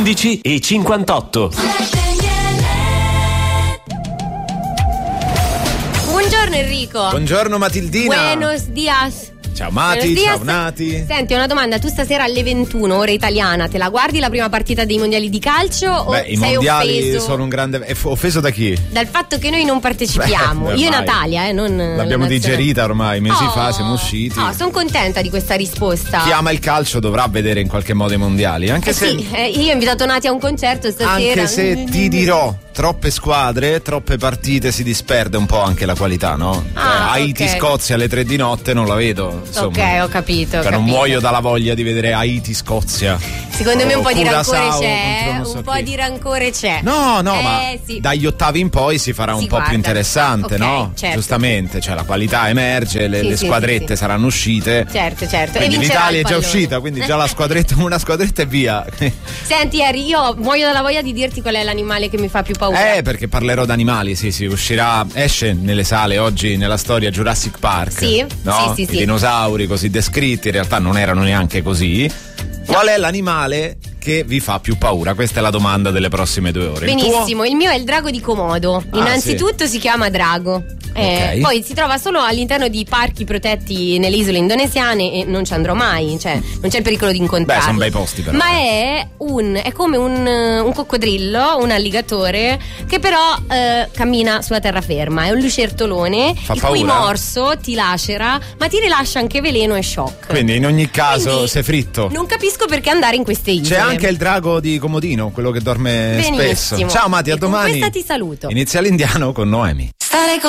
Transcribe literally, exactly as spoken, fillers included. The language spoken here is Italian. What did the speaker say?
undici e cinquantotto. Buongiorno Enrico. Buongiorno Matildina. Buenos dias. Ciao Mati, ciao Nati. Senti, una domanda, tu stasera alle ventuno, ora italiana, te la guardi la prima partita dei mondiali di calcio? Beh, o i sei mondiali offeso sono un grande... Offeso da chi? dal fatto che noi non partecipiamo? Beh, Io e ormai. Natalia, eh, non L'abbiamo la digerita ormai, mesi Oh, fa siamo usciti. No, sono contenta di questa risposta. Chi ama il calcio dovrà vedere in qualche modo i mondiali, anche Eh se... sì, eh, io ho invitato Nati a un concerto stasera. Anche se ti dirò, troppe squadre, troppe partite, si disperde un po' anche la qualità, no? Ah, cioè, Haiti-Scozia alle tre di notte non la vedo, insomma. Ok, ho capito. Cioè, ho non capito. muoio dalla voglia di vedere Haiti-Scozia. Secondo me un po' di rancore Curaçao c'è. contro non so Un po' chi. di rancore c'è. No, no, Eh, ma sì. dagli ottavi in poi si farà un Si po' guarda. più interessante, Ok, no? certo. Giustamente, cioè la qualità emerge, le, Sì, le sì, squadrette sì, sì. saranno uscite. Certo, certo. Quindi e vincerà l'Italia è il già pallone. uscita, quindi già la squadretta, una squadretta e via. Senti Eri, io muoio dalla voglia di dirti qual è l'animale che mi fa più paura. Eh, perché parlerò d'animali, sì, sì, uscirà, esce nelle sale oggi nella storia Jurassic Park. Sì, no? sì, sì, I sì. dinosauri così descritti, in realtà non erano neanche così. Qual è l'animale che vi fa più paura? Questa è la domanda delle prossime due ore. Il tuo? Benissimo, il mio è il drago di Komodo. Ah, Innanzitutto si chiama drago. Eh, Ok. Poi si trova solo all'interno di parchi protetti nelle isole indonesiane e non ci andrò mai, cioè non c'è il pericolo di incontrarlo. Beh, sono bei posti però. Ma è un è come un, un coccodrillo, un alligatore che però eh, cammina sulla terraferma. È un lucertolone Fa il cui paura? morso ti lacera, ma ti rilascia anche veleno e shock. Quindi in ogni caso Quindi sei fritto. Non capisco perché andare in queste isole. C'è anche il drago di Comodino, quello che dorme Benissimo. spesso. Ciao Mati, a E con domani. questa ti saluto. Inizia l'indiano con Noemi. Stare con